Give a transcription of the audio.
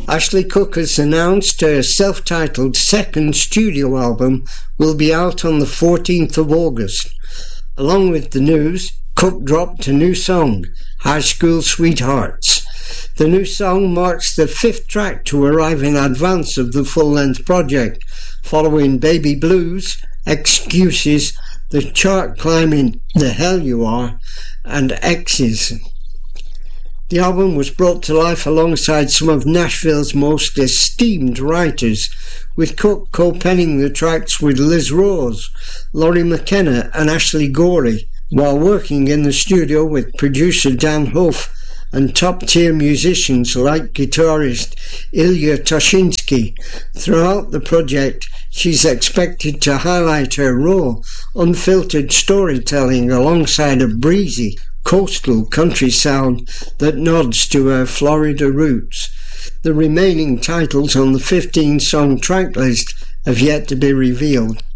Ashley Cooke has announced her self-titled second studio album will be out on the 14th of August. Along with the news, Cooke dropped a new song, High School Sweethearts. The new song marks the 5th track to arrive in advance of the full-length project, following Baby Blues, Excuses, the chart-climbing The Hell You Are, and X's. The album was brought to life alongside some of Nashville's most esteemed writers, with Cooke co-penning the tracks with Liz Rose, Laurie McKenna and Ashley Gorey, while working in the studio with producer Dan Huff and top-tier musicians like guitarist Ilya Toshinsky. Throughout the project, she's expected to highlight her raw, unfiltered storytelling alongside a breezy, coastal country sound that nods to her Florida roots. The remaining titles on the 15-song track list have yet to be revealed.